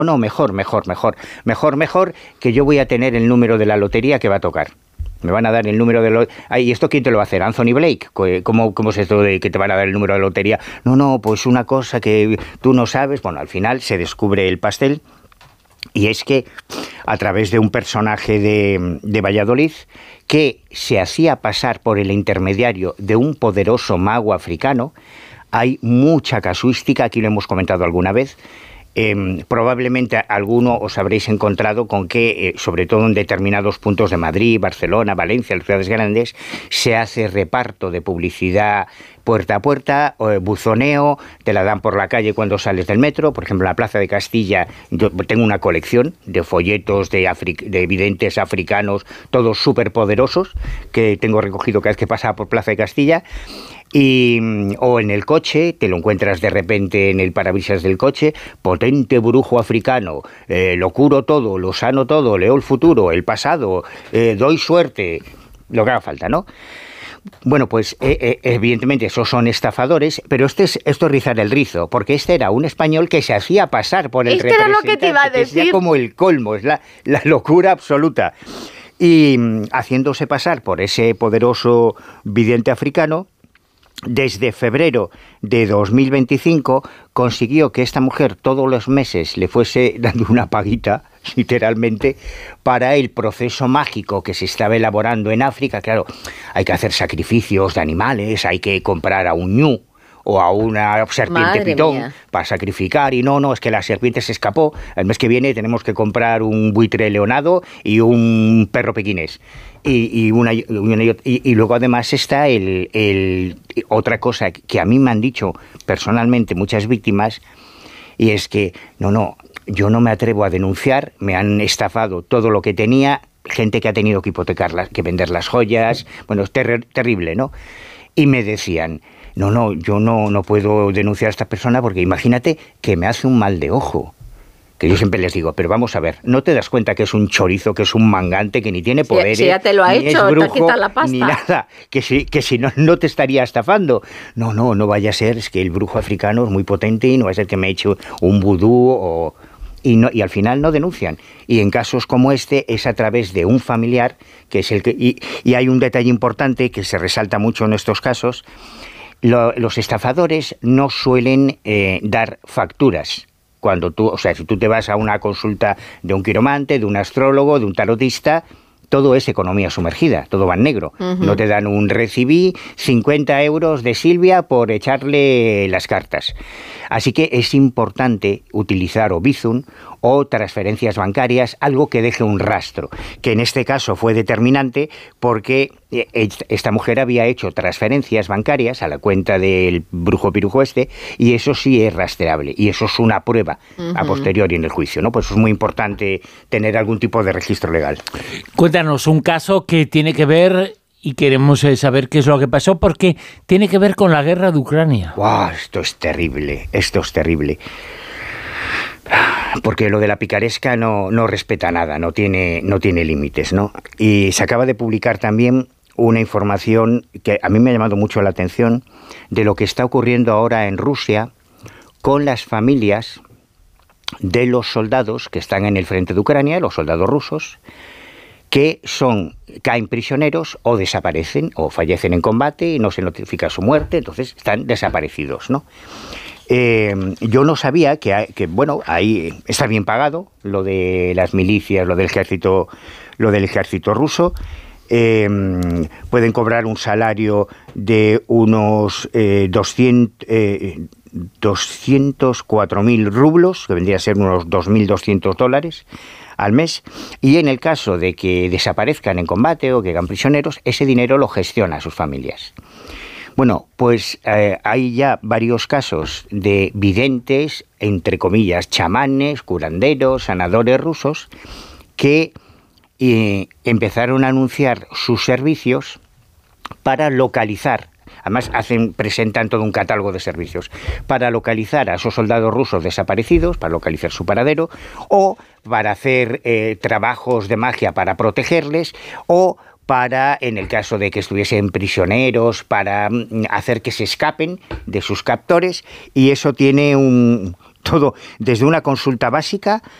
No, mejor, que yo voy a tener el número de la lotería que va a tocar. Me van a dar el número de ¿y esto quién te lo va a hacer? ¿Anthony Blake? ¿Cómo es esto de que te van a dar el número de la lotería? No, pues una cosa que tú no sabes. Bueno, al final se descubre el pastel, y es que a través de un personaje de Valladolid que se hacía pasar por el intermediario de un poderoso mago africano, hay mucha casuística, aquí lo hemos comentado alguna vez. Probablemente alguno os habréis encontrado con que, sobre todo en determinados puntos de Madrid, Barcelona, Valencia, las ciudades grandes, se hace reparto de publicidad puerta a puerta, buzoneo, te la dan por la calle cuando sales del metro. Por ejemplo, en la Plaza de Castilla yo tengo una colección de folletos de videntes africanos, todos súper poderosos, que tengo recogido cada vez que pasaba por Plaza de Castilla. O en el coche, te lo encuentras de repente en el parabrisas del coche: potente brujo africano, lo curo todo, lo sano todo, leo el futuro, el pasado, doy suerte, lo que haga falta, ¿no? Bueno, pues evidentemente esos son estafadores, pero esto es rizar el rizo, porque este era un español que se hacía pasar por el representante. Era lo que te iba a decir. Que es ya como el colmo, es la locura absoluta. Y haciéndose pasar por ese poderoso vidente africano, desde febrero de 2025 consiguió que esta mujer todos los meses le fuese dando una paguita, literalmente, para el proceso mágico que se estaba elaborando en África. Claro, hay que hacer sacrificios de animales, hay que comprar a un ñu o a una serpiente pitón para sacrificar, y no, es que la serpiente se escapó, el mes que viene tenemos que comprar un buitre leonado y un perro pequinés. Y luego además está otra cosa que a mí me han dicho personalmente muchas víctimas, y es que yo no me atrevo a denunciar, me han estafado todo lo que tenía, gente que ha tenido que hipotecarlas, que vender las joyas, bueno, es terrible, ¿no? Y me decían: yo no puedo denunciar a esta persona porque imagínate que me hace un mal de ojo. Que yo siempre les digo, pero vamos a ver, ¿no te das cuenta que es un chorizo, que es un mangante, que ni tiene poderes, si ya te lo ha ni hecho, es brujo, te quita la pasta, ni nada, que si no te estaría estafando? No vaya a ser, es que el brujo africano es muy potente y no va a ser que me eche un vudú y al final no denuncian. Y en casos como este es a través de un familiar, que es el que... Y hay un detalle importante que se resalta mucho en estos casos: los estafadores no suelen dar facturas. Si tú te vas a una consulta de un quiromante, de un astrólogo, de un tarotista, todo es economía sumergida, todo va en negro. Uh-huh. No te dan recibí 50 euros de Silvia por echarle las cartas. Así que es importante utilizar o Bizum o transferencias bancarias, algo que deje un rastro, que en este caso fue determinante porque esta mujer había hecho transferencias bancarias a la cuenta del brujo pirujo y eso sí es rastreable, y eso es una prueba a posteriori en el juicio, ¿no? Pues es muy importante tener algún tipo de registro legal. Cuéntanos un caso que tiene que ver, y queremos saber qué es lo que pasó, porque tiene que ver con la guerra de Ucrania. ¡Wow! Esto es terrible. Porque lo de la picaresca no respeta nada, no tiene límites, ¿no? Y se acaba de publicar también una información que a mí me ha llamado mucho la atención de lo que está ocurriendo ahora en Rusia con las familias de los soldados que están en el frente de Ucrania, los soldados rusos, que caen prisioneros o desaparecen o fallecen en combate y no se notifica su muerte, entonces están desaparecidos, ¿no? Yo no sabía que ahí está bien pagado lo de las milicias, lo del ejército ruso. Pueden cobrar un salario de unos 204.000 rublos, que vendría a ser unos $2.200 al mes, y en el caso de que desaparezcan en combate o que hagan prisioneros, ese dinero lo gestiona a sus familias. Bueno, pues hay ya varios casos de videntes, entre comillas, chamanes, curanderos, sanadores rusos, que empezaron a anunciar sus servicios para localizar, además presentan todo un catálogo de servicios, para localizar a esos soldados rusos desaparecidos, para localizar su paradero, o para hacer trabajos de magia para protegerles, o para, en el caso de que estuviesen prisioneros, para hacer que se escapen de sus captores, y eso tiene todo, desde una consulta básica